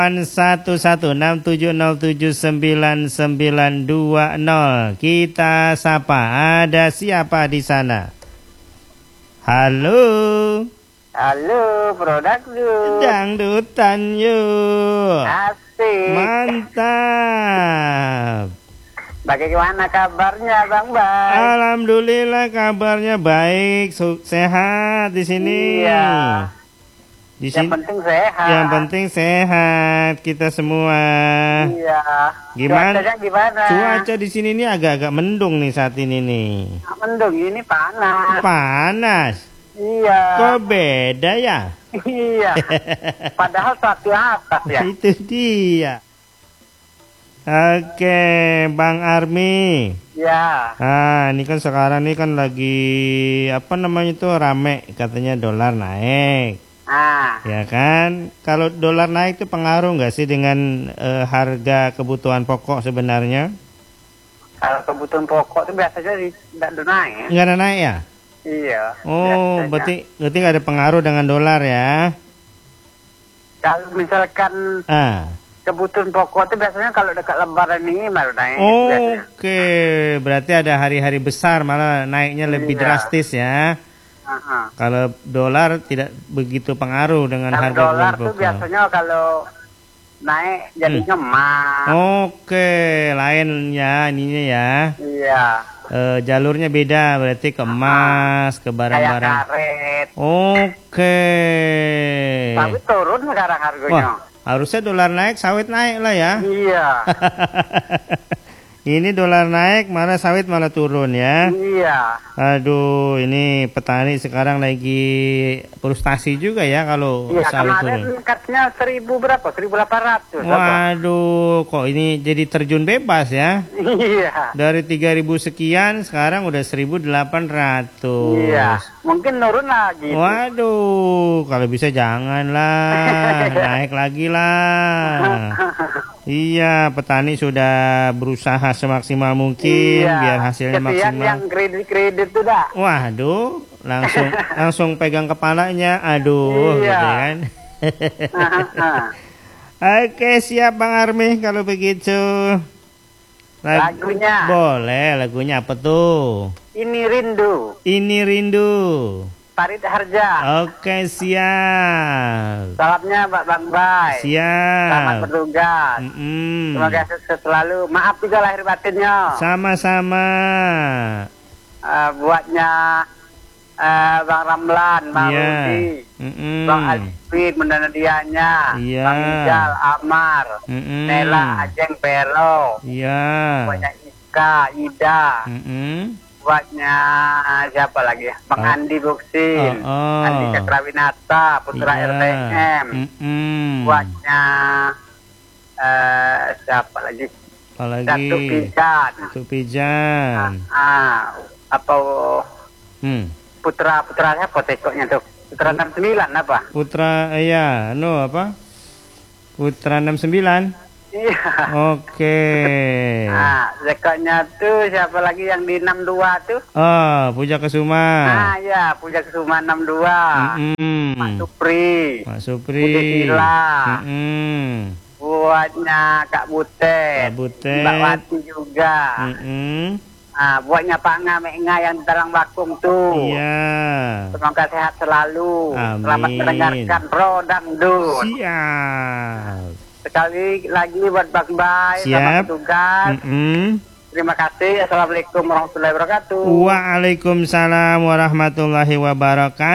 1167079920. Kita sapa, ada siapa di sana? Halo. Halo, produk yuk. Dangdutan yuk. Asik. Mantap. Bagaimana kabarnya, Bang Bay? Alhamdulillah kabarnya baik, sehat di sini. Iya. Di Yang sini. penting sehat. Yang penting sehat kita semua. Iya. Gimana? Cuacanya gimana? Cuaca di sini nih agak-agak mendung nih saat ini nih. Mendung, ini panas. Panas. Iya. Kok beda ya? Iya. Padahal satu atas ya. Itu dia. Oke, Bang Army. Ya. Nah, ini kan sekarang ini kan lagi apa namanya itu rame katanya dolar naik. Ya kan, kalau dolar naik itu pengaruh nggak sih dengan harga kebutuhan pokok sebenarnya? Kalau kebutuhan pokok itu biasanya tidak ada naik. Nggak ada naik ya? Iya. Oh, biasanya. berarti nggak ada pengaruh dengan dolar ya? Kalau misalkan kebutuhan pokok itu biasanya kalau dekat lebaran ini baru naik. Oke, berarti ada hari-hari besar malah naiknya lebih drastis ya? Kalau dolar tidak begitu pengaruh dengan harga dolar pokok. tuh biasanya kalau naik jadinya emas. Oke, lainnya ininya ya. Iya. Jalurnya beda, berarti ke emas, ke barang-barang. Kayak karet. Oke. Sawit turun sekarang harganya. Wah, harusnya dolar naik, sawit naik lah ya. Iya. Ini dolar naik, malah sawit malah turun ya. Iya. Aduh, ini petani sekarang lagi frustasi juga ya kalau sawit turun. Kemarin katanya 1000 berapa? 1800. Waduh, kok ini jadi terjun bebas ya? Iya. Dari 3000 sekian, sekarang udah 1800. Iya. Mungkin turun lagi. Waduh, kalau bisa janganlah, naik lagi lah. Iya, petani sudah berusaha semaksimal mungkin biar hasilnya maksimal. Yang kredit tuh dah. Waduh, langsung pegang kepalanya, aduh, gitu kan. Oke, siap Bang Army kalau begitu. Lagunya. Boleh, lagunya apa tuh? Ini Rindu. Ini Rindu. Farid Harja. Oke, siap. Salamnya Bang Bay. Siap. Selamat bertugas. Semoga sukses selalu. Maaf juga lahir batinnya. Sama-sama. Buatnya Bang Ramlan, Bang Rudi, Bang Alvin, Mendana Dianya, Bang Ijal, Amar, Nela, Ajeng, Pero. Buatnya Ika, Ida. Buatnya siapa lagi ya? Bang Andi Buksin, Andi Cakrawinata, Putra RTM. Buatnya siapa lagi? Datuk Pijan. Datuk Pijan. Apa putranya apa tekoknya tuh? Putra 69 apa? Putra apa? Putra 69. Iya. Oke. Dekatnya tuh siapa lagi yang di 62 tuh? Puja Kesuma. Ya, Puja Kesuma 62. Mak Supri. Budi Sila. Buatnya Kak Butet. Mbak Wati juga. Buatnya Pak Nga yang dalam vakum tuh. Iya. Semoga sehat selalu. Amin. Selamat mendengarkan Rodangdut. Siap. Sekali lagi buat Bang Bay, selamat bertugas. Terima kasih. Assalamualaikum warahmatullahi wabarakatuh. Waalaikumsalam warahmatullahi wabarakatuh.